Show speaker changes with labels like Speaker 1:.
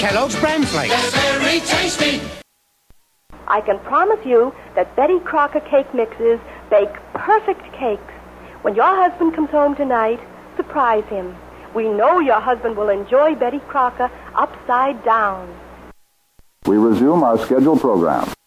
Speaker 1: Kellogg's Bran Flakes.
Speaker 2: They're very tasty.
Speaker 3: I can promise you that Betty Crocker cake mixes bake perfect cakes. When your husband comes home tonight, surprise him. We know your husband will enjoy Betty Crocker upside down.
Speaker 4: We resume our scheduled program.